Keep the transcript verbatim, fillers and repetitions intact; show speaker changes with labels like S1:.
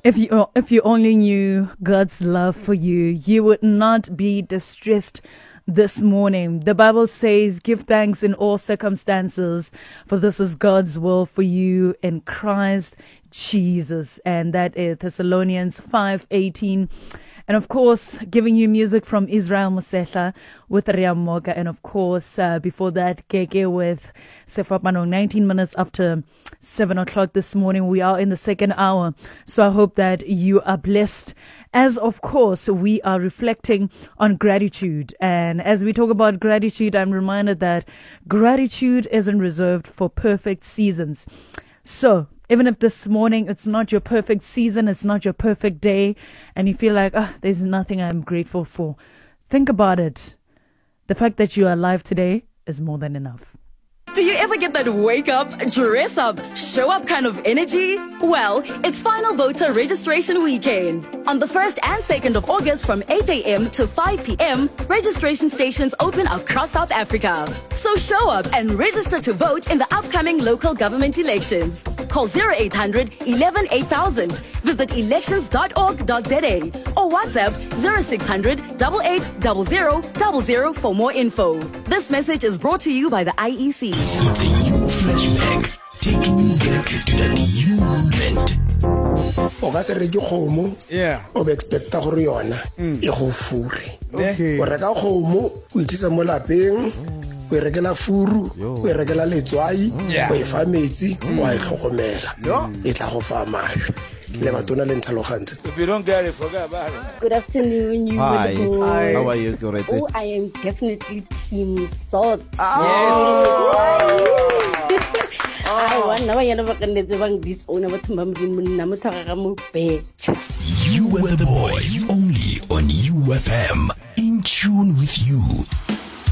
S1: If you if you only knew God's love for you, you would not be distressed this morning. The Bible says, give thanks in all circumstances, for this is God's will for you in Christ Jesus. And that is Thessalonians five eighteen. And of course, giving you music from Israel Mosehla with Riam Moga. And of course, uh, before that, Keke with Sefapano, nineteen minutes after seven o'clock this morning. We are in the second hour. So I hope that you are blessed. As of course, we are reflecting on gratitude. And as we talk about gratitude, I'm reminded that gratitude isn't reserved for perfect seasons. So, even if this morning it's not your perfect season, it's not your perfect day, and you feel like, ah, there's nothing I'm grateful for, think about it. The fact that you are alive today is more than enough.
S2: Do you ever get that wake up, dress up, show up kind of energy? Well, it's final voter registration weekend. On the first and second of August from eight a.m. to five p.m, registration stations open across South Africa. So show up and register to vote in the upcoming local government elections. Call zero eight hundred, eleven, eight thousand. Visit elections dot org dot za or WhatsApp zero six hundred, eight eight zero zero zero zero for more info. This message is brought to you by the I E C.
S3: It's a you flashback, taking you back to that you moment.
S4: O ka se re ke khomo
S5: Yeah.
S4: o be expecta gore yona e go fure.
S5: Okay.
S4: O reka khomo o itlisa mo lapeng o e rekela furu o e rekela letswai
S5: Yeah.
S4: o e fa metsi o a e tlhokomela
S5: Yo.
S4: e tla go fa mašwi le batona le ntlhalogantse.
S6: If you don't get it, forget about it.
S7: Good afternoon, you
S8: Hi.
S7: beautiful.
S5: Hi.
S8: How are you, Dorothy?
S7: Oh, I am definitely Team Salt. I want now I never can let the this owner but Mamdin Namutaramu Bay.
S3: You were the boys, only on U F M. In tune with you.